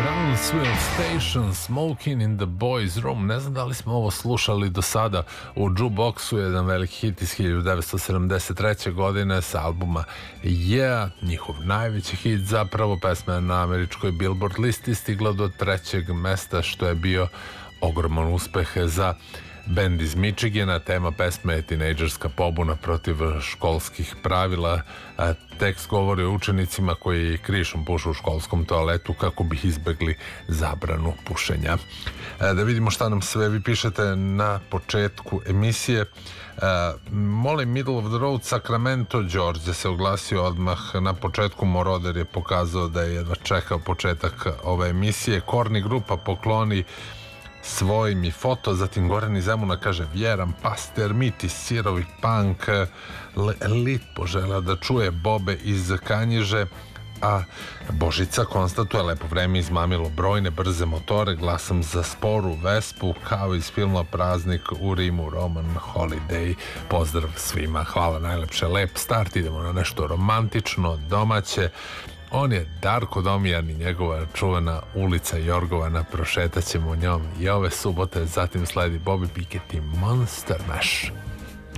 Brownsville Station, Smoking in the Boys Room. Ne znam da li smo ovo slušali do sada u Jukeboxu, jedan veliki hit iz 1973. godine sa albuma Yeah, njihov najveći hit zapravo. Pesma na američkoj Billboard listi stigla do 3. mesta, što je bio ogroman uspeh za bend iz Michigana. Tema pesme je tinejdžerska pobuna protiv školskih pravila. Tekst govori o učenicima koji krišom pušu u školskom toaletu kako bi izbegli zabranu pušenja. Da vidimo šta nam sve vi pišete na početku emisije. Molim, Middle of the Road, Sacramento, Georgia se oglasio odmah na početku. Moroder je pokazao da je jedva čekao početak ove emisije. Korni grupa pokloni svoj mi foto. Zatim Goran iz Zemuna kaže Vjeran, Paster, Miti, Sirovi Punk, Lit požela da čuje Bobe iz Kanjiže, a Božica konstatuje lepo vreme izmamilo brojne brze motore, glasam za sporu Vespu kao iz filma Praznik u Rimu, Roman Holiday. Pozdrav svima, hvala najlepše, lep start, idemo na nešto romantično, domaće. On je Darko Domijan i njegova čuvena ulica Jorgovana, prošetat ćemo njom i ove subote. Zatim sledi Bobby Pickett i Monster Mash.